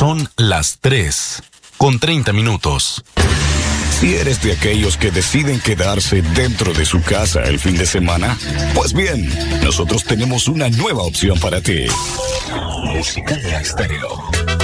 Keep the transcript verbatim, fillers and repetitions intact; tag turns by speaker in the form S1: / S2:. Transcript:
S1: Son las tres con treinta minutos.
S2: Si eres de aquellos que deciden quedarse dentro de su casa el fin de semana, pues bien, nosotros tenemos una nueva opción para ti. Música de Estéreo.